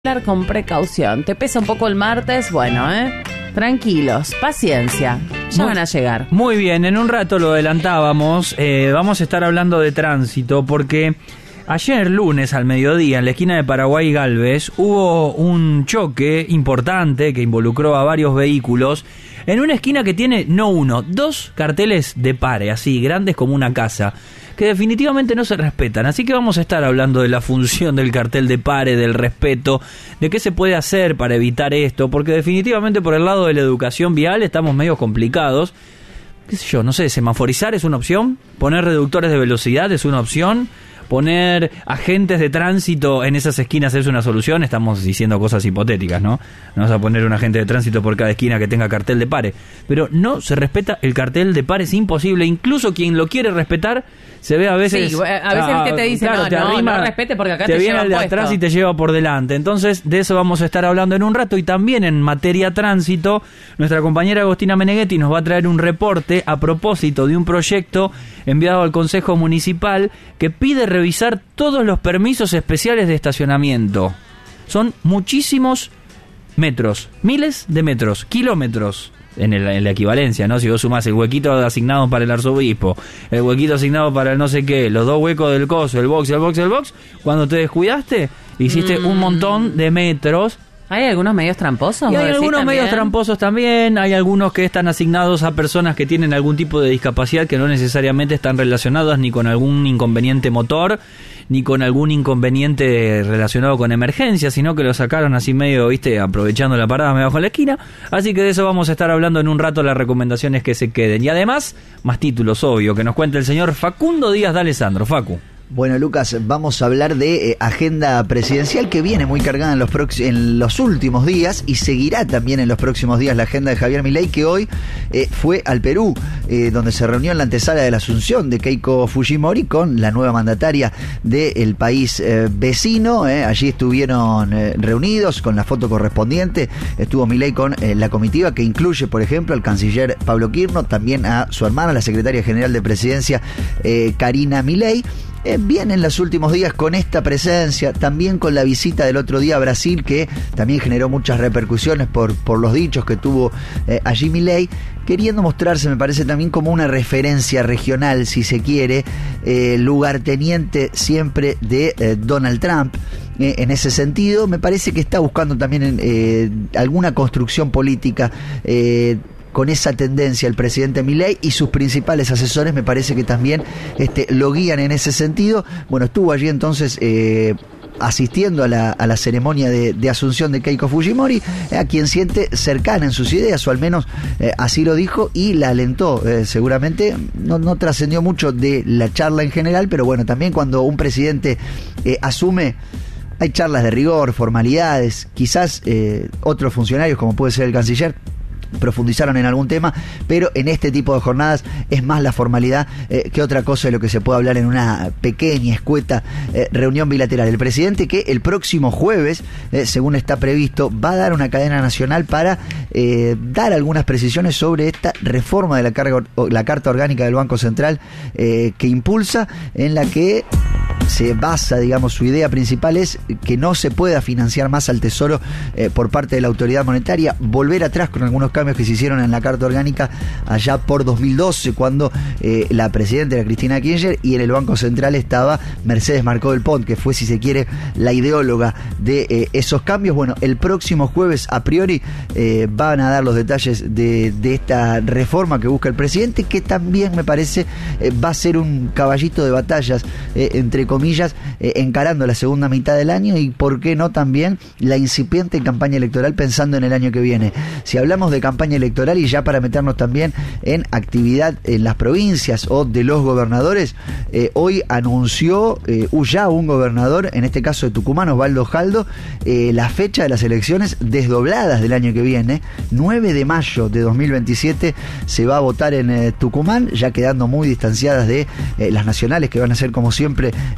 Con precaución. ¿Te pesa un poco el martes? Bueno, tranquilos, paciencia, ya van a llegar. Muy bien, en un rato lo adelantábamos, vamos a estar hablando de tránsito porque ayer lunes al mediodía en la esquina de Paraguay y Galvez hubo un choque importante que involucró a varios vehículos en una esquina que tiene no uno, dos carteles de pare, así grandes como una casa, que definitivamente no se respetan. Así que vamos a estar hablando de la función del cartel de pare, del respeto, de qué se puede hacer para evitar esto, porque definitivamente por el lado de la educación vial estamos medio complicados. Qué sé yo, no sé, semaforizar es una opción, poner reductores de velocidad es una opción, poner agentes de tránsito en esas esquinas es una solución. Estamos diciendo cosas hipotéticas, ¿no? No vas a poner un agente de tránsito por cada esquina que tenga cartel de pare, pero no se respeta el cartel de pare, es imposible. Incluso quien lo quiere respetar se ve a veces... Sí, a veces que te dice, claro, no respete porque acá te viene el de atrás y te lleva por delante. Entonces, de eso vamos a estar hablando en un rato. Y también en materia tránsito, nuestra compañera Agostina Meneghetti nos va a traer un reporte a propósito de un proyecto enviado al Consejo Municipal que pide revisar todos los permisos especiales de estacionamiento. Son muchísimos metros, miles de metros, kilómetros. En la equivalencia, ¿no? Si vos sumás el huequito asignado para el arzobispo, el huequito asignado para el no sé qué, los dos huecos del coso, el box, cuando te descuidaste, hiciste un montón de metros. ¿Hay algunos medios tramposos? Y hay algunos medios tramposos también, hay algunos que están asignados a personas que tienen algún tipo de discapacidad que no necesariamente están relacionadas ni con algún inconveniente motor, ni con algún inconveniente relacionado con emergencia, sino que lo sacaron así medio, aprovechando la parada medio bajo la esquina. Así que de eso vamos a estar hablando en un rato, las recomendaciones que se queden. Y además, más títulos, obvio, que nos cuenta el señor Facundo Díaz de Alessandro. Facu. Bueno, Lucas, vamos a hablar de agenda presidencial que viene muy cargada en los últimos días y seguirá también en los próximos días la agenda de Javier Milei, que hoy fue al Perú, donde se reunió en la antesala de la asunción de Keiko Fujimori con la nueva mandataria del país vecino. Allí estuvieron reunidos con la foto correspondiente. Estuvo Milei con la comitiva que incluye, por ejemplo, al canciller Pablo Quirno, también a su hermana, la secretaria general de Presidencia, Karina Milei. Bien en los últimos días con esta presencia, también con la visita del otro día a Brasil, que también generó muchas repercusiones por los dichos que tuvo allí Milei, queriendo mostrarse, me parece, también como una referencia regional, si se quiere, lugarteniente siempre de Donald Trump. En ese sentido, me parece que está buscando también alguna construcción política con esa tendencia el presidente Milei, y sus principales asesores me parece que también lo guían en ese sentido. Bueno, estuvo allí entonces asistiendo a la ceremonia de asunción de Keiko Fujimori, a quien siente cercana en sus ideas, o al menos así lo dijo, y la alentó. Seguramente no trascendió mucho de la charla en general, pero bueno, también cuando un presidente asume, hay charlas de rigor, formalidades, quizás otros funcionarios, como puede ser el canciller, profundizaron en algún tema, pero en este tipo de jornadas es más la formalidad que otra cosa de lo que se puede hablar en una pequeña, escueta reunión bilateral. El presidente, que el próximo jueves, según está previsto, va a dar una cadena nacional para dar algunas precisiones sobre esta reforma de la Carta Orgánica del Banco Central que impulsa, en la que se basa, digamos, su idea principal es que no se pueda financiar más al Tesoro por parte de la autoridad monetaria, volver atrás con algunos cambios que se hicieron en la Carta Orgánica allá por 2012, cuando la presidenta era Cristina Kirchner y en el Banco Central estaba Mercedes Marcó del Pont, que fue, si se quiere, la ideóloga de esos cambios. Bueno, el próximo jueves, a priori, van a dar los detalles de esta reforma que busca el presidente, que también me parece va a ser un caballito de batallas, entre comillas, encarando la segunda mitad del año, y por qué no también la incipiente campaña electoral, pensando en el año que viene. Si hablamos de campaña electoral, y ya para meternos también en actividad en las provincias o de los gobernadores, hoy anunció ya un gobernador, en este caso de Tucumán, Osvaldo Jaldo, la fecha de las elecciones desdobladas del año que viene. 9 de mayo de 2027 se va a votar en Tucumán, ya quedando muy distanciadas de las nacionales, que van a ser, como siempre,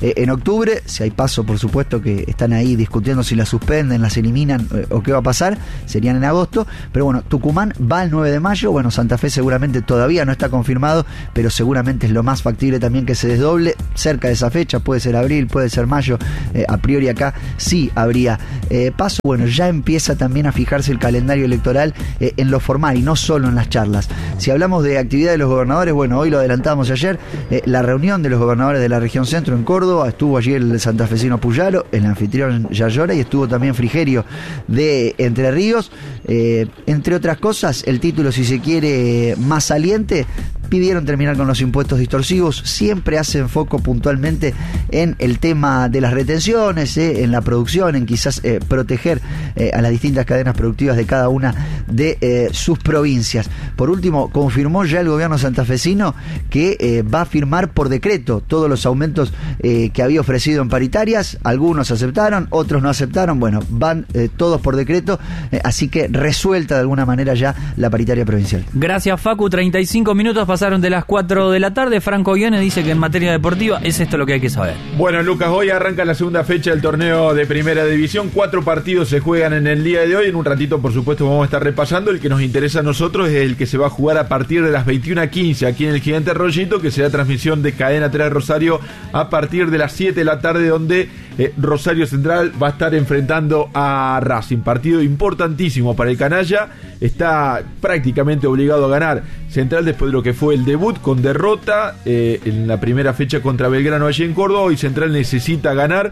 en octubre. Si hay paso, por supuesto que están ahí discutiendo si las suspenden, las eliminan o qué va a pasar, serían en agosto. Pero bueno, Tucumán va el 9 de mayo. Bueno, Santa Fe seguramente todavía no está confirmado, pero seguramente es lo más factible también que se desdoble cerca de esa fecha. Puede ser abril, puede ser mayo. A priori acá sí habría paso. Bueno, ya empieza también a fijarse el calendario electoral en lo formal y no solo en las charlas. Si hablamos de actividad de los gobernadores, bueno, hoy lo adelantamos ayer, la reunión de los gobernadores de la región centro en Córdoba, estuvo allí el santafesino Puyaro, el anfitrión Yayora, y estuvo también Frigerio de Entre Ríos. Entre otras cosas, el título, si se quiere, más saliente, pidieron terminar con los impuestos distorsivos. Siempre hacen foco puntualmente en el tema de las retenciones, en la producción, en quizás proteger a las distintas cadenas productivas de cada una de sus provincias. Por último, confirmó ya el gobierno santafesino que va a firmar por decreto todos los aumentos que había ofrecido en paritarias. Algunos aceptaron, otros no aceptaron. Bueno, van todos por decreto, así que resuelta de alguna manera ya la paritaria provincial. Gracias, Facu. 35 minutos pasaron de las 4 de la tarde. Franco Guiones dice que en materia deportiva es esto lo que hay que saber. Bueno, Lucas, hoy arranca la segunda fecha del torneo de Primera División. 4 partidos se juegan en el día de hoy. En un ratito, por supuesto, vamos a estar repasando. El que nos interesa a nosotros es el que se va a jugar a partir de las 21:15 aquí en el Gigante Rollito, que será transmisión de Cadena 3 Rosario a partir de las 7 de la tarde, donde Rosario Central va a estar enfrentando a Racing. Partido importantísimo para el canalla. Está prácticamente obligado a ganar Central después de lo que fue el debut con derrota en la primera fecha contra Belgrano allí en Córdoba. Hoy Central necesita ganar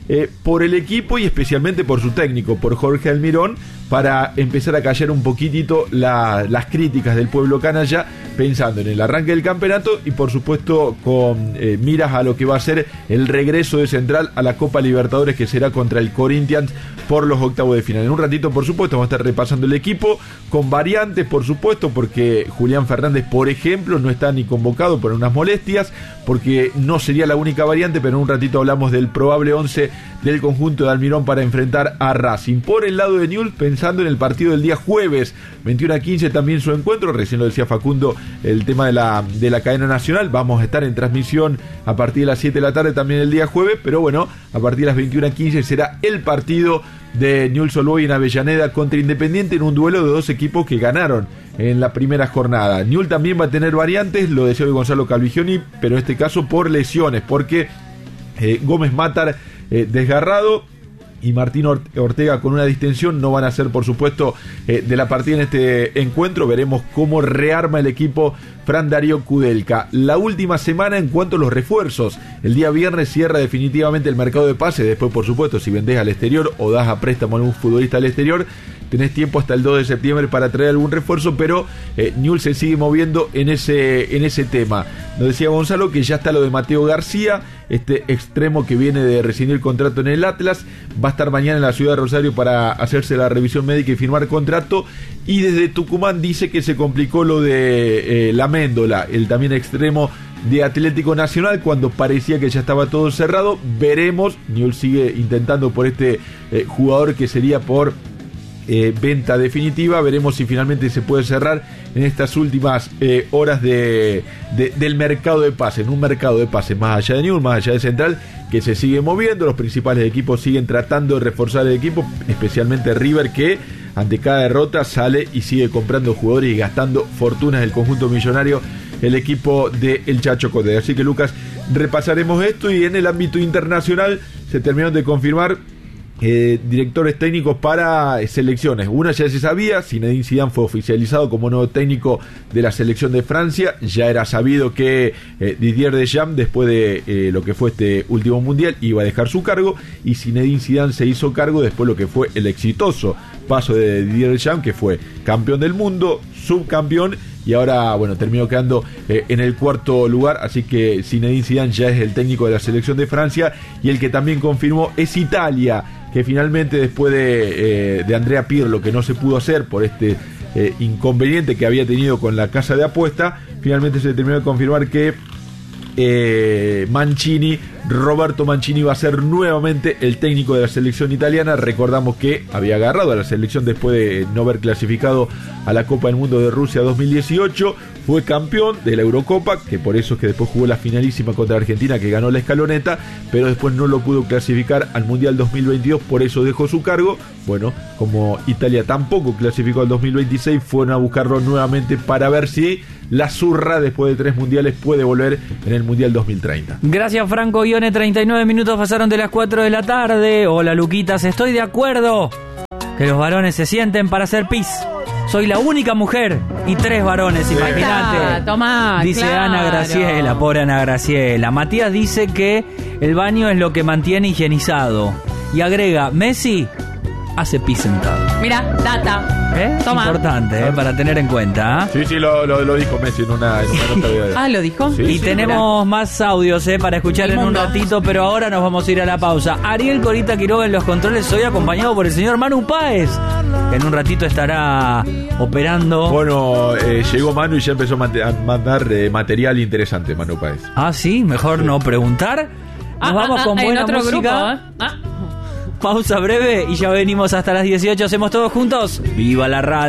por el equipo y especialmente por su técnico, por Jorge Almirón, para empezar a callar un poquitito las críticas del pueblo canalla, pensando en el arranque del campeonato y por supuesto con miras a lo que va a ser el regreso de Central a la Copa Libertadores, que será contra el Corinthians por los octavos de final. En un ratito, por supuesto, vamos a estar repasando el equipo con variantes, por supuesto, porque Julián Fernández, por ejemplo, no está ni convocado por unas molestias, porque no sería la única variante, pero en un ratito hablamos del probable 11 del conjunto de Almirón para enfrentar a Racing. Por el lado de Newell's, pensando en el partido del día jueves 21:15, también su encuentro, recién lo decía Facundo, el tema de la cadena nacional. Vamos a estar en transmisión a partir de las 7 de la tarde también el día jueves, pero bueno, a partir de las 21:15 será el partido de Newell's Old Boys en Avellaneda contra Independiente, en un duelo de dos equipos que ganaron en la primera jornada. Newell's también va a tener variantes, lo decía hoy Gonzalo Calvigioni, pero en este caso por lesiones, porque Gómez Matar desgarrado y Martín Ortega con una distensión no van a ser, por supuesto, de la partida en este encuentro. Veremos cómo rearma el equipo Fran Darío Kudelka. La última semana en cuanto a los refuerzos, el día viernes cierra definitivamente el mercado de pases. Después, por supuesto, si vendés al exterior o das a préstamo a algún futbolista al exterior, tenés tiempo hasta el 2 de septiembre para traer algún refuerzo, pero Newell's se sigue moviendo en ese tema. Nos decía Gonzalo que ya está lo de Mateo García, este extremo que viene de rescindir contrato en el Atlas, va a estar mañana en la ciudad de Rosario para hacerse la revisión médica y firmar contrato. Y desde Tucumán dice que se complicó lo de la Méndola, el también extremo de Atlético Nacional, cuando parecía que ya estaba todo cerrado. Veremos, Newell's sigue intentando por este jugador que sería por venta definitiva. Veremos si finalmente se puede cerrar en estas últimas horas del mercado de pase, en un mercado de pase más allá de Newell's, más allá de Central, que se sigue moviendo. Los principales equipos siguen tratando de reforzar el equipo, especialmente River, que ante cada derrota sale y sigue comprando jugadores y gastando fortunas del conjunto millonario, el equipo de El Chacho Coudet. Así que, Lucas, repasaremos esto. Y en el ámbito internacional se terminaron de confirmar directores técnicos para selecciones. Una ya se sabía, Zinedine Zidane fue oficializado como nuevo técnico de la selección de Francia. Ya era sabido que Didier Deschamps, después de lo que fue este último mundial, iba a dejar su cargo, y Zinedine Zidane se hizo cargo después de lo que fue el exitoso paso de Didier Deschamps, que fue campeón del mundo, subcampeón, y ahora, bueno, terminó quedando en el cuarto lugar. Así que Zinedine Zidane ya es el técnico de la selección de Francia, y el que también confirmó es Italia, que finalmente, después de Andrea Pirlo, que no se pudo hacer por este inconveniente que había tenido con la casa de apuesta, finalmente se terminó de confirmar que Mancini Roberto Mancini va a ser nuevamente el técnico de la selección italiana. Recordamos que había agarrado a la selección después de no haber clasificado a la Copa del Mundo de Rusia 2018. Fue campeón de la Eurocopa, que por eso es que después jugó la finalísima contra Argentina, que ganó la escaloneta, pero después no lo pudo clasificar al Mundial 2022, por eso dejó su cargo. Bueno, como Italia tampoco clasificó al 2026, fueron a buscarlo nuevamente para ver si la zurra, después de 3 mundiales, puede volver en el Mundial 2030. Gracias, Franco Ione. 39 minutos pasaron de las 4 de la tarde. Hola, Luquitas, estoy de acuerdo que los varones se sienten para hacer pis. Soy la única mujer y 3 varones, imagínate. Tomá, dice claro. Ana Graciela, pobre Ana Graciela. Matías dice que el baño es lo que mantiene higienizado. Y agrega, Messi hace pis sentado. Mira, data. Toma. Importante, para tener en cuenta. Sí, lo dijo Messi en una nota de... Ah, ¿lo dijo? Sí, Y tenemos más audios para escuchar en un ratito, pero ahora nos vamos a ir a la pausa. Ariel Corita Quiroga en los controles, hoy acompañado por el señor Manu Páez, que en un ratito estará operando. Bueno, llegó Manu y ya empezó a mandar material interesante, Manu Páez. Ah, sí, mejor no preguntar. Nos vamos con buena otro música. Grupo, Pausa breve y ya venimos hasta las 18. Hacemos todos juntos. ¡Viva la radio!